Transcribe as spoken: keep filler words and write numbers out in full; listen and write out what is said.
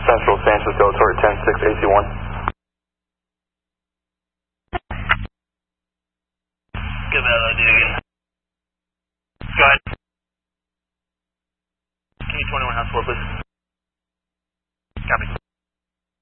Central San Francisco, Tower ten six A C one. Give that idea again. Go ahead. Can you twenty-one house four, please?